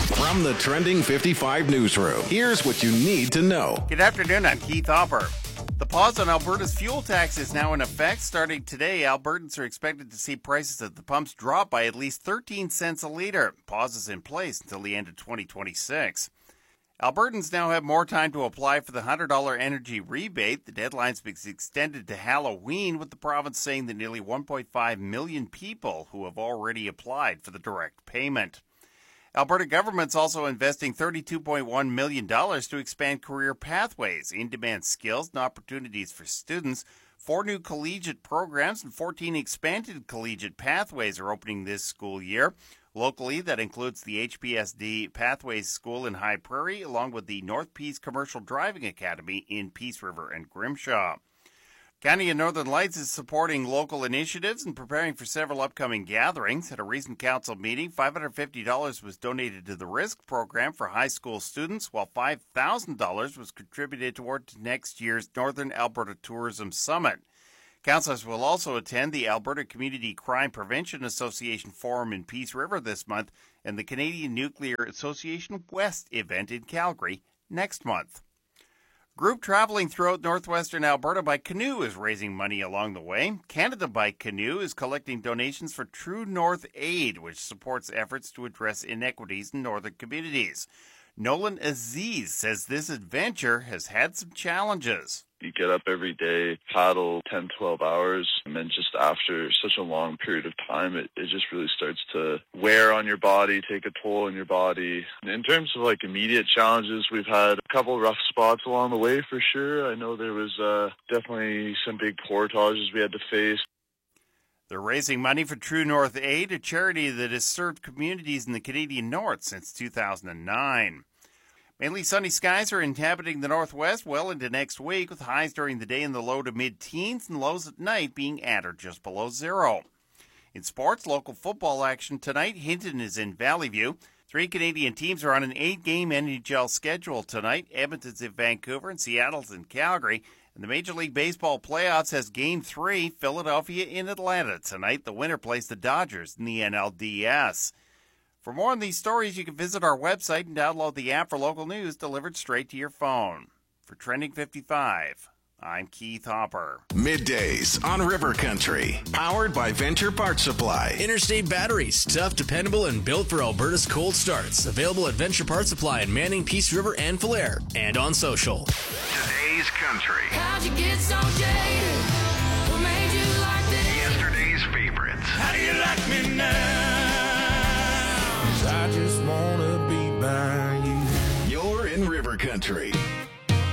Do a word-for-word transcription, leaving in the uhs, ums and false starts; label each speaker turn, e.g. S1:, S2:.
S1: From the Trending fifty-five newsroom, here's what you need to know.
S2: Good afternoon, I'm Keith Hopper. The pause on Alberta's fuel tax is now in effect. Starting today, Albertans are expected to see prices at the pumps drop by at least thirteen cents a litre. Pause is in place until the end of twenty twenty-six. Albertans now have more time to apply for the one hundred dollars energy rebate. The deadline's been extended to Halloween, with the province saying that nearly one point five million people who have already applied for the direct payment. Alberta government's also investing thirty-two point one million dollars to expand career pathways, in-demand skills and opportunities for students. Four new collegiate programs and fourteen expanded collegiate pathways are opening this school year. Locally, that includes the H P S D Pathways School in High Prairie, along with the North Peace Commercial Driving Academy in Peace River and Grimshaw. County of Northern Lights is supporting local initiatives and preparing for several upcoming gatherings. At a recent council meeting, five hundred fifty dollars was donated to the RISK program for high school students, while five thousand dollars was contributed toward next year's Northern Alberta Tourism Summit. Councillors will also attend the Alberta Community Crime Prevention Association Forum in Peace River this month and the Canadian Nuclear Association West event in Calgary next month. Group traveling throughout northwestern Alberta by canoe is raising money along the way. Canada by Canoe is collecting donations for True North Aid, which supports efforts to address inequities in northern communities. Nolan Aziz says this adventure has had some challenges.
S3: You get up every day, paddle ten, twelve hours, and then just after such a long period of time, it, it just really starts to wear on your body, take a toll on your body. In terms of like immediate challenges, we've had a couple rough spots along the way for sure. I know there was uh, definitely some big portages we had to face.
S2: They're raising money for True North Aid, a charity that has served communities in the Canadian North since two thousand nine. Mainly sunny skies are inhabiting the northwest well into next week, with highs during the day in the low to mid-teens and lows at night being at or just below zero. In sports, local football action tonight. Hinton is in Valley View. Three Canadian teams are on an eight-game N H L schedule tonight. Edmonton's in Vancouver and Seattle's in Calgary. And the Major League Baseball playoffs has Game three, Philadelphia in Atlanta tonight. The winner plays the Dodgers in the N L D S. For more on these stories, you can visit our website and download the app for local news delivered straight to your phone. For Trending fifty-five, I'm Keith Hopper.
S1: Middays on River Country, powered by Venture Parts Supply.
S4: Interstate batteries, tough, dependable, and built for Alberta's cold starts. Available at Venture Parts Supply in Manning, Peace River, and Falher, and on social.
S1: Today's Country.
S5: How'd you get so jaded? What made you like this?
S1: Yesterday's favorites.
S6: How do you like me now? 'Cause I just wanna be by you.
S1: You're in River Country.